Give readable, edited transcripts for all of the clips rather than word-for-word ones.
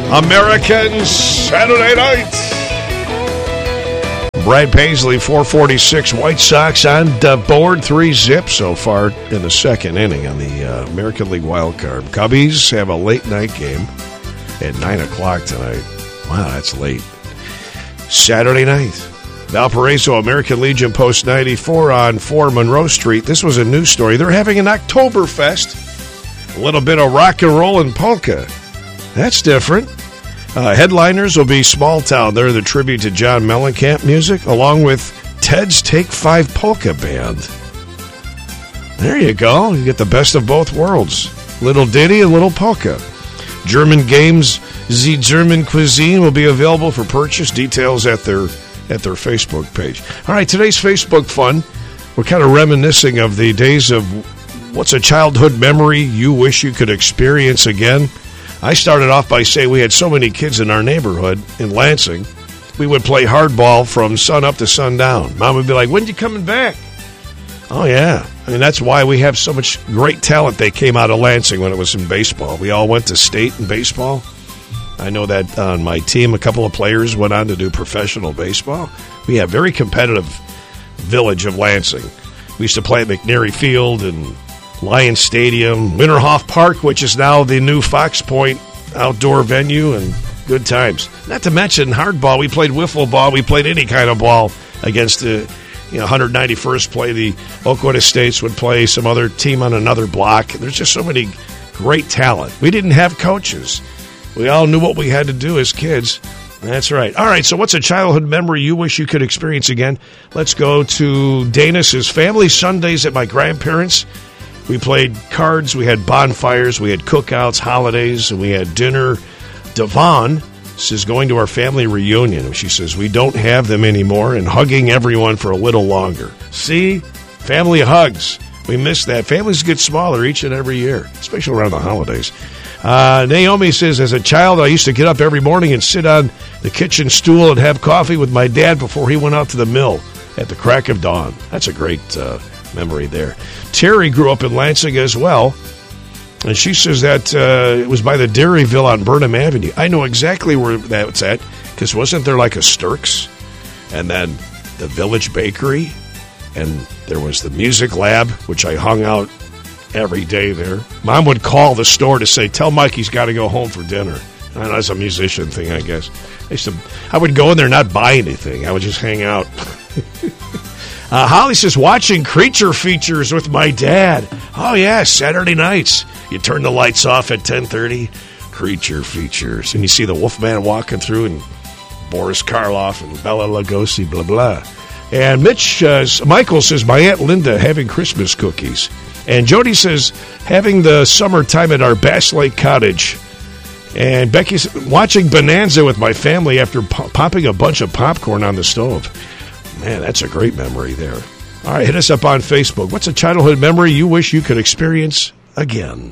American Saturday night. Brad Paisley, 446. White Sox on the board. 3-0 so far in the second inning on the American League wild card. Cubbies have a late night game at 9 o'clock tonight. Wow, that's late. Saturday night. Valparaiso American Legion Post 94 on 4 Monroe Street. This was a news story. They're having an Oktoberfest. A little bit of rock and roll and polka. That's different. Headliners will be Small Town. They're the tribute to John Mellencamp music, along with Ted's Take 5 Polka Band. There you go. You get the best of both worlds. Little ditty and little polka. German games, The German Cuisine, will be available for purchase. Details at their Facebook page. All right, today's Facebook fun. We're kind of reminiscing of the days of what's a childhood memory you wish you could experience again. I started off by saying we had so many kids in our neighborhood in Lansing, we would play hardball from sun up to sundown. Mom would be like, when you coming back? Oh, yeah. I mean, that's why we have so much great talent that came out of Lansing when it was in baseball. We all went to state in baseball. I know that on my team, a couple of players went on to do professional baseball. We have a very competitive village of Lansing. We used to play at McNary Field and Lions Stadium, Winterhoff Park, which is now the new Fox Point outdoor venue, and good times. Not to mention hardball. We played wiffle ball. We played any kind of ball against the 191st play. The Oakwood Estates would play some other team on another block. There's just so many great talent. We didn't have coaches. We all knew what we had to do as kids. That's right. All right, so what's a childhood memory you wish you could experience again? Let's go to Dana. Says, family Sundays at my grandparents'. We played cards, we had bonfires, we had cookouts, holidays, and we had dinner. Devon says, going to our family reunion. She says, we don't have them anymore, and hugging everyone for a little longer. See? Family hugs. We miss that. Families get smaller each and every year, especially around the holidays. Naomi says, as a child, I used to get up every morning and sit on the kitchen stool and have coffee with my dad before he went out to the mill at the crack of dawn. That's a great memory there. Terry grew up in Lansing as well, and she says that it was by the Dairyville on Burnham Avenue. I know exactly where that's at, because wasn't there like a Sturks, and then the Village Bakery, and there was the Music Lab, which I hung out every day there. Mom would call the store to say, tell Mike he's got to go home for dinner. I know, that's a musician thing, I guess. I would go in there and not buy anything. I would just hang out. Holly says, watching Creature Features with my dad. Oh, yeah, Saturday nights. You turn the lights off at 10:30. Creature Features. And you see the Wolfman walking through, and Boris Karloff and Bela Lugosi, blah, blah. And Michael says, my Aunt Linda having Christmas cookies. And Jody says, having the summertime at our Bass Lake Cottage. And Becky's watching Bonanza with my family after popping a bunch of popcorn on the stove. Man, that's a great memory there. All right, hit us up on Facebook. What's a childhood memory you wish you could experience again?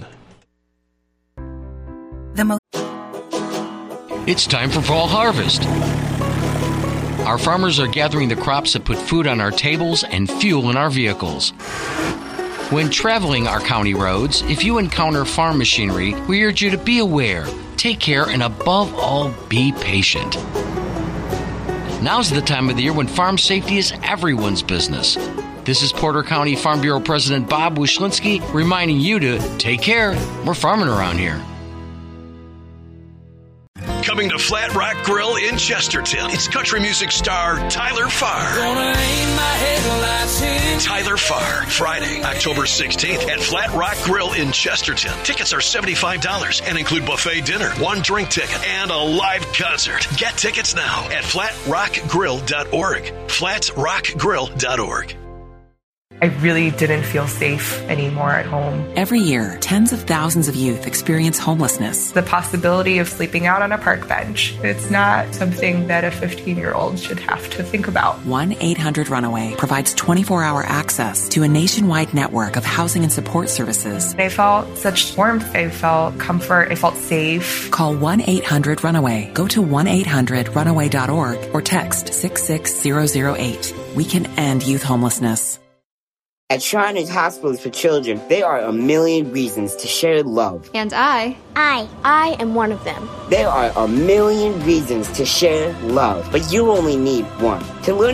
It's time for fall harvest. Our farmers are gathering the crops that put food on our tables and fuel in our vehicles. When traveling our county roads, if you encounter farm machinery, we urge you to be aware, take care, and above all, be patient. Now's the time of the year when farm safety is everyone's business. This is Porter County Farm Bureau President Bob Wyszynski reminding you to take care. We're farming around here. Coming to Flat Rock Grill in Chesterton, it's country music star Tyler Farr. Tyler Farr, Friday, October 16th at Flat Rock Grill in Chesterton. Tickets are $75 and include buffet dinner, one drink ticket, and a live concert. Get tickets now at flatrockgrill.org. flatrockgrill.org. I really didn't feel safe anymore at home. Every year, tens of thousands of youth experience homelessness. The possibility of sleeping out on a park bench, it's not something that a 15-year-old should have to think about. 1-800-RUNAWAY provides 24-hour access to a nationwide network of housing and support services. I felt such warmth. I felt comfort. I felt safe. Call 1-800-RUNAWAY. Go to 1-800-RUNAWAY.org or text 66008. We can end youth homelessness. At Shriners Hospitals for Children, there are a million reasons to share love. And I am one of them. There are a million reasons to share love, but you only need one. To learn